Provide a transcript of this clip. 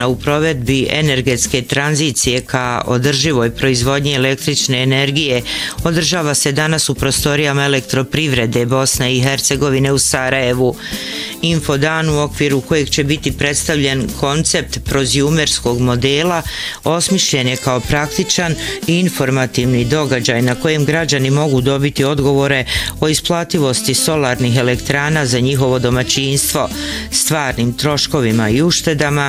U provedbi energetske tranzicije ka održivoj proizvodnji električne energije održava se danas u prostorijama Elektroprivrede Bosne i Hercegovine u Sarajevu. Infodan, u okviru kojeg će biti predstavljen koncept proziumerskog modela, osmišljen je kao praktičan i informativni događaj na kojem građani mogu dobiti odgovore o isplativosti solarnih elektrana za njihovo domaćinstvo, stvarnim troškovima i uštedama,